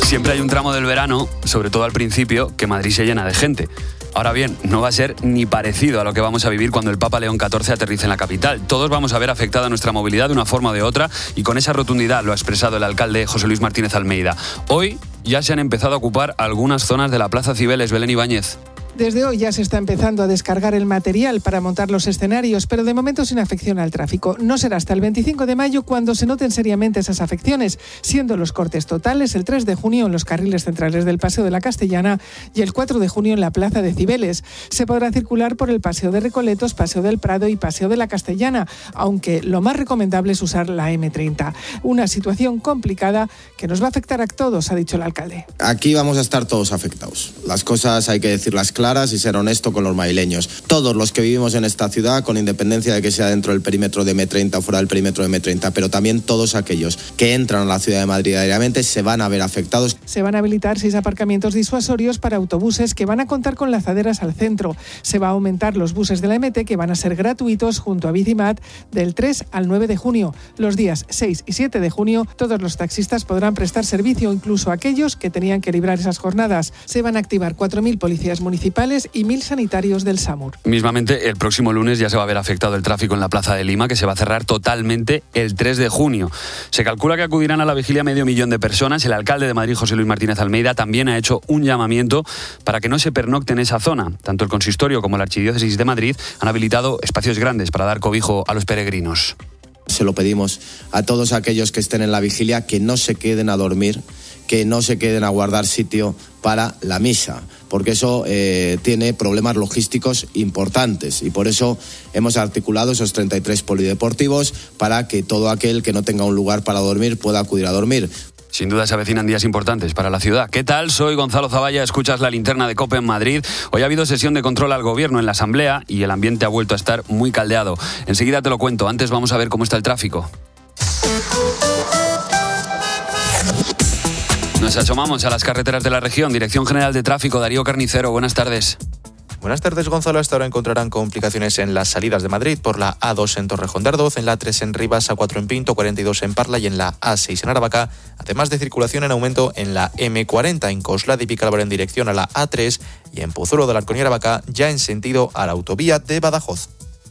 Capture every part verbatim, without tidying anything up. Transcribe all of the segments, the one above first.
Siempre hay un tramo del verano, sobre todo al principio, que Madrid se llena de gente. Ahora bien, no va a ser ni parecido a lo que vamos a vivir cuando el Papa León catorce aterrice en la capital. Todos vamos a ver afectada nuestra movilidad de una forma o de otra, y con esa rotundidad lo ha expresado el alcalde José Luis Martínez Almeida. Hoy ya se han empezado a ocupar algunas zonas de la Plaza Cibeles. Belén Ibáñez. Desde hoy ya se está empezando a descargar el material para montar los escenarios, pero de momento sin afección al tráfico. No será hasta el veinticinco de mayo cuando se noten seriamente esas afecciones, siendo los cortes totales el tres de junio en los carriles centrales del Paseo de la Castellana y el cuatro de junio en la Plaza de Cibeles. Se podrá circular por el Paseo de Recoletos, Paseo del Prado y Paseo de la Castellana, aunque lo más recomendable es usar la eme treinta. Una situación complicada que nos va a afectar a todos, ha dicho el alcalde. Aquí vamos a estar todos afectados. Las cosas hay que decirlas claras y ser honesto con los madrileños. Todos los que vivimos en esta ciudad, con independencia de que sea dentro del perímetro de eme treinta o fuera del perímetro de eme treinta, pero también todos aquellos que entran a la ciudad de Madrid diariamente se van a ver afectados. Se van a habilitar seis aparcamientos disuasorios para autobuses que van a contar con lazaderas al centro. Se va a aumentar los buses de la eme te, que van a ser gratuitos junto a Bicimat del tres al nueve de junio. Los días seis y siete de junio todos los taxistas podrán prestar servicio, incluso aquellos que tenían que librar esas jornadas. Se van a activar cuatro mil policías municipales y mil sanitarios del SAMUR. Mismamente, el próximo lunes ya se va a ver afectado el tráfico en la Plaza de Lima, que se va a cerrar totalmente el tres de junio. Se calcula que acudirán a la vigilia medio millón de personas. El alcalde de Madrid, José Luis Martínez Almeida, también ha hecho un llamamiento para que no se pernocte en esa zona. Tanto el consistorio como la Archidiócesis de Madrid han habilitado espacios grandes para dar cobijo a los peregrinos. Se lo pedimos a todos aquellos que estén en la vigilia que no se queden a dormir, que no se queden a guardar sitio para la misa, porque eso eh, tiene problemas logísticos importantes, y por eso hemos articulado esos treinta y tres polideportivos para que todo aquel que no tenga un lugar para dormir pueda acudir a dormir. Sin duda se avecinan días importantes para la ciudad. ¿Qué tal? Soy Gonzalo Zavalla, escuchas la linterna de COPE en Madrid. Hoy ha habido sesión de control al gobierno en la Asamblea y el ambiente ha vuelto a estar muy caldeado. Enseguida te lo cuento, antes vamos a ver cómo está el tráfico. Nos asomamos a las carreteras de la región. Dirección General de Tráfico, Darío Carnicero, buenas tardes. Buenas tardes, Gonzalo. Hasta ahora encontrarán complicaciones en las salidas de Madrid por la A dos en Torrejón de Ardoz, en la A tres en Rivas, A cuatro en Pinto, cuarenta y dos en Parla y en la A seis en Aravaca, además de circulación en aumento en la eme cuarenta en Coslada y Vicálvaro en dirección a la A tres y en Pozuelo del Alcón y Aravaca ya en sentido a la autovía de Badajoz.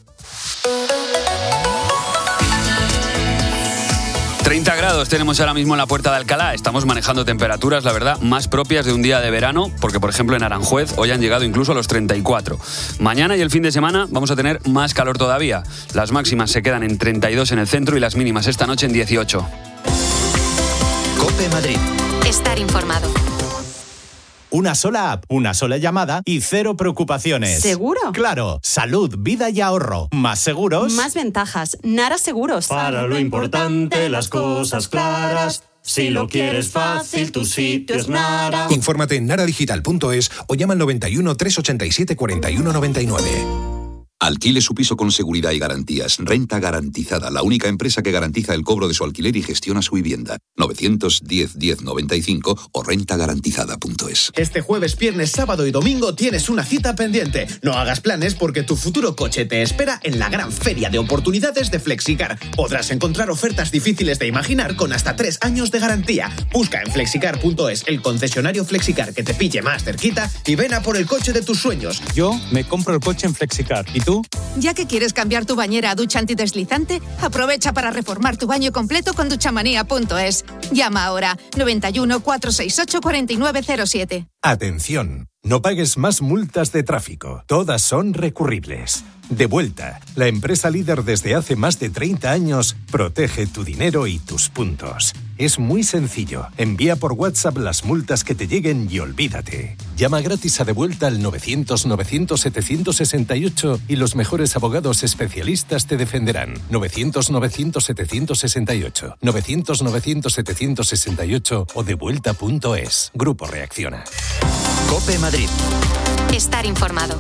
treinta grados tenemos ahora mismo en la Puerta de Alcalá. Estamos manejando temperaturas, la verdad, más propias de un día de verano, porque, por ejemplo, en Aranjuez hoy han llegado incluso a los treinta y cuatro. Mañana y el fin de semana vamos a tener más calor todavía. Las máximas se quedan en treinta y dos en el centro y las mínimas esta noche en dieciocho. COPE Madrid. Estar informado. Una sola app, una sola llamada y cero preocupaciones. ¿Seguro? Claro. Salud, vida y ahorro. Más seguros. Más ventajas. Nara Seguros. Para lo importante, las cosas claras. Si lo quieres fácil, tu sitio es Nara. Infórmate en nara digital punto es o llama al noventa y uno, trescientos ochenta y siete, cuarenta y uno noventa y nueve. Alquile su piso con seguridad y garantías. Renta Garantizada, la única empresa que garantiza el cobro de su alquiler y gestiona su vivienda. novecientos diez, diez noventa y cinco o renta garantizada punto es. Este jueves, viernes, sábado y domingo tienes una cita pendiente. No hagas planes porque tu futuro coche te espera en la gran feria de oportunidades de Flexicar. Podrás encontrar ofertas difíciles de imaginar con hasta tres años de garantía. Busca en flexicar punto es el concesionario Flexicar que te pille más cerquita y ven a por el coche de tus sueños. Yo me compro el coche en Flexicar. ¿Y tú? Ya que quieres cambiar tu bañera a ducha antideslizante, aprovecha para reformar tu baño completo con duchamanía punto es. Llama ahora noventa y uno, cuatrocientos sesenta y ocho, cuarenta y nueve cero siete. Atención, no pagues más multas de tráfico. Todas son recurribles. Devuelta, la empresa líder desde hace más de treinta años, protege tu dinero y tus puntos. Es muy sencillo. Envía por WhatsApp las multas que te lleguen y olvídate. Llama gratis a Devuelta al novecientos, novecientos, setecientos sesenta y ocho y los mejores abogados especialistas te defenderán. novecientos, novecientos, setecientos sesenta y ocho. novecientos, novecientos, setecientos sesenta y ocho o devuelta punto es. Grupo Reacciona. COPE Madrid. Estar informado.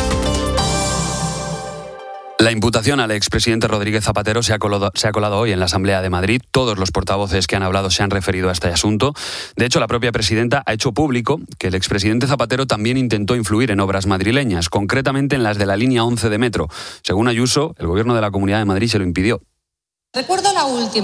La imputación al expresidente Rodríguez Zapatero se ha, colado, se ha colado hoy en la Asamblea de Madrid. Todos los portavoces que han hablado se han referido a este asunto. De hecho, la propia presidenta ha hecho público que el expresidente Zapatero también intentó influir en obras madrileñas, concretamente en las de la línea once de metro. Según Ayuso, el gobierno de la Comunidad de Madrid se lo impidió. Recuerdo la última,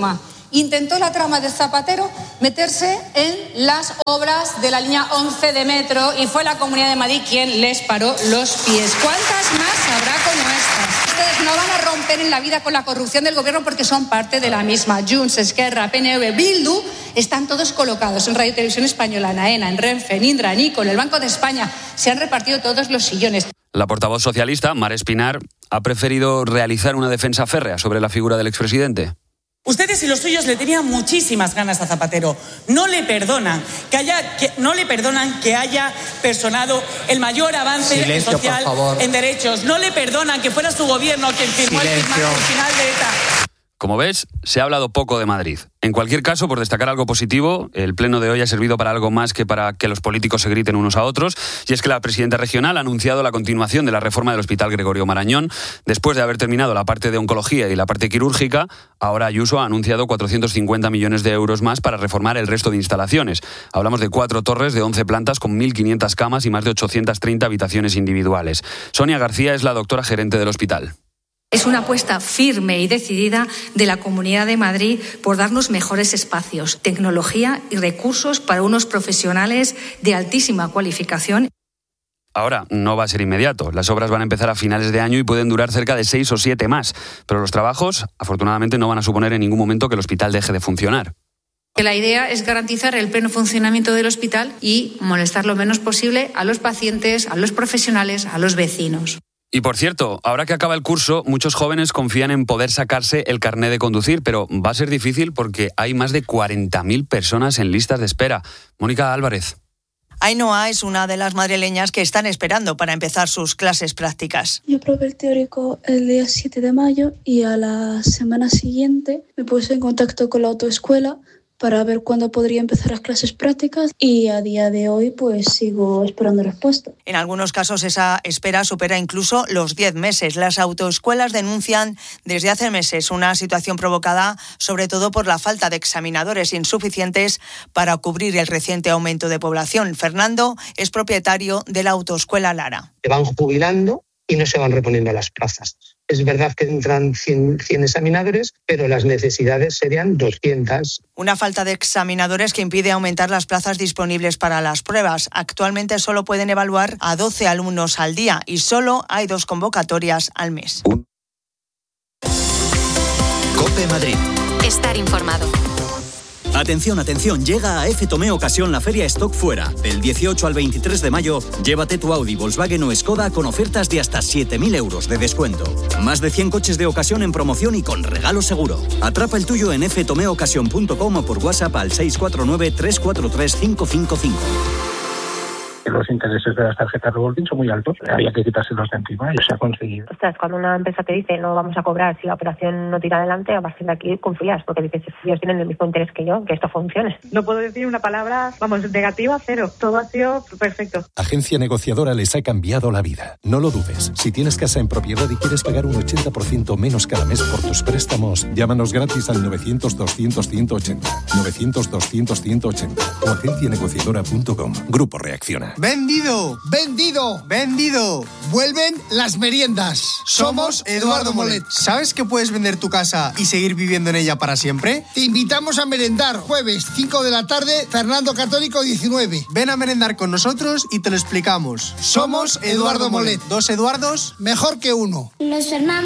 intentó la trama de Zapatero meterse en las obras de la línea once de metro y fue la Comunidad de Madrid quien les paró los pies. ¿Cuántas más habrá como estas? Ustedes no van a romper en la vida con la corrupción del gobierno porque son parte de la misma. Junts, Esquerra, P N V, Bildu, están todos colocados en Radio Televisión Española, en AENA, en Renfe, en Indra, en ICO, en el Banco de España. Se han repartido todos los sillones. La portavoz socialista, Mar Espinar, ha preferido realizar una defensa férrea sobre la figura del expresidente. Ustedes y los suyos le tenían muchísimas ganas a Zapatero. No le perdonan que haya, que, no le perdonan que haya personado el mayor avance Silencio, social en derechos. No le perdonan que fuera su gobierno quien firmó el, firma, el final de ETA. Como ves, se ha hablado poco de Madrid. En cualquier caso, por destacar algo positivo, el pleno de hoy ha servido para algo más que para que los políticos se griten unos a otros, y es que la presidenta regional ha anunciado la continuación de la reforma del Hospital Gregorio Marañón. Después de haber terminado la parte de oncología y la parte quirúrgica, ahora Ayuso ha anunciado cuatrocientos cincuenta millones de euros más para reformar el resto de instalaciones. Hablamos de cuatro torres de once plantas con mil quinientas camas y más de ochocientas treinta habitaciones individuales. Sonia García es la doctora gerente del hospital. Es una apuesta firme y decidida de la Comunidad de Madrid por darnos mejores espacios, tecnología y recursos para unos profesionales de altísima cualificación. Ahora, no va a ser inmediato. Las obras van a empezar a finales de año y pueden durar cerca de seis o siete más. Pero los trabajos, afortunadamente, no van a suponer en ningún momento que el hospital deje de funcionar. La idea es garantizar el pleno funcionamiento del hospital y molestar lo menos posible a los pacientes, a los profesionales, a los vecinos. Y por cierto, ahora que acaba el curso, muchos jóvenes confían en poder sacarse el carné de conducir, pero va a ser difícil porque hay más de cuarenta mil personas en listas de espera. Mónica Álvarez. Ainhoa es una de las madrileñas que están esperando para empezar sus clases prácticas. Yo probé el teórico el día siete de mayo y a la semana siguiente me puse en contacto con la autoescuela para ver cuándo podría empezar las clases prácticas y a día de hoy pues sigo esperando respuesta. En algunos casos esa espera supera incluso los diez meses. Las autoescuelas denuncian desde hace meses una situación provocada sobre todo por la falta de examinadores insuficientes para cubrir el reciente aumento de población. Fernando es propietario de la autoescuela Lara. Se van jubilando y no se van reponiendo las plazas. Es verdad que entran cien, cien examinadores, pero las necesidades serían doscientas. Una falta de examinadores que impide aumentar las plazas disponibles para las pruebas. Actualmente solo pueden evaluar a doce alumnos al día y solo hay dos convocatorias al mes. COPE Madrid. Estar informado. Atención, atención, llega a F Tomé Ocasión la feria Stock Fuera. Del dieciocho al veintitrés de mayo, llévate tu Audi, Volkswagen o Skoda con ofertas de hasta siete mil euros de descuento. Más de cien coches de ocasión en promoción y con regalo seguro. Atrapa el tuyo en f tome ocasión punto com o por WhatsApp al seis cuatro nueve, tres cuatro tres, cinco cinco cinco. Los intereses de las tarjetas revolving son muy altos, había que quitárselos de encima y se ha conseguido. Ostras, cuando una empresa te dice no vamos a cobrar si la operación no tira adelante, a partir de aquí confías, porque dices, ellos tienen el mismo interés que yo, que esto funcione. No puedo decir una palabra, vamos, negativa, cero. Todo ha sido perfecto. Agencia Negociadora les ha cambiado la vida. No lo dudes. Si tienes casa en propiedad y quieres pagar un ochenta por ciento menos cada mes por tus préstamos, llámanos gratis al novecientos, doscientos, ciento ochenta. novecientos, doscientos, ciento ochenta o agencia negociadora punto com. Grupo Reacciona. ¡Vendido! ¡Vendido! ¡Vendido! Vuelven las meriendas. Somos Eduardo Molet. ¿Sabes que puedes vender tu casa y seguir viviendo en ella para siempre? Te invitamos a merendar jueves cinco de la tarde, Fernando Católico diecinueve. Ven a merendar con nosotros y te lo explicamos. Somos Eduardo Molet. Dos Eduardos, mejor que uno. Los hermanos